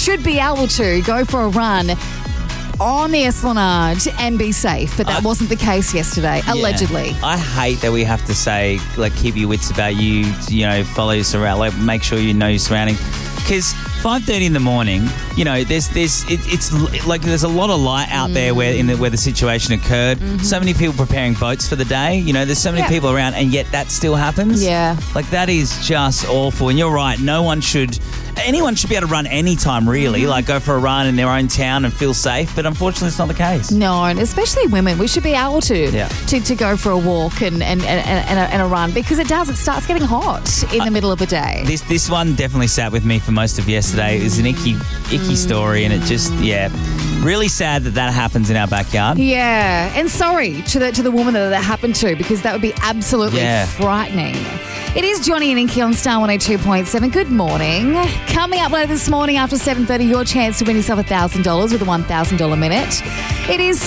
should be able to go for a run on the Esplanade and be safe, but that wasn't the case yesterday, allegedly. I hate that we have to say, like, keep your wits about you, follow your surroundings, like, make sure you know your surroundings. Because 5:30 in the morning, it's like there's a lot of light out there where the situation occurred. Mm-hmm. So many people preparing boats for the day. There's so many people around, and yet that still happens. Yeah, like that is just awful. And you're right. Anyone should be able to run anytime, really. Like go for a run in their own town and feel safe. But unfortunately, it's not the case. No, and especially women, we should be able to go for a walk and a run, because it starts getting hot in the middle of the day. This one definitely sat with me for most of yesterday. It was an icky story, and it just really sad that happens in our backyard. Yeah, and sorry to the woman that happened to, because that would be absolutely frightening. It is Johnny and Inky on Star 102.7. Good morning. Coming up later this morning after 7:30, your chance to win yourself $1,000 with a $1,000 minute. It is